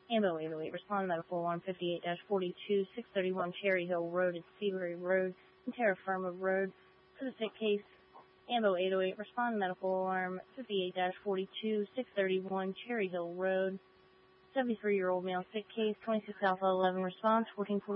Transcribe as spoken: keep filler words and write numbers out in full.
Ambo eight oh eight, respond medical alarm fifty-eight forty-two, six thirty-one Cherry Hill Road at Seabury Road and Terra Firma Road. For the sick case, Ambo eight oh eight, respond medical alarm fifty-eight forty-two, six thirty-one Cherry Hill Road. seventy-three-year-old male sick case, twenty-six Alpha eleven response, fourteen forty.